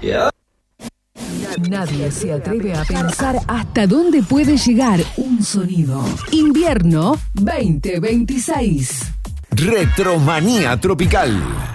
Nadie se atreve a pensar hasta dónde puede llegar un sonido. Invierno 2026. Retromanía Tropical.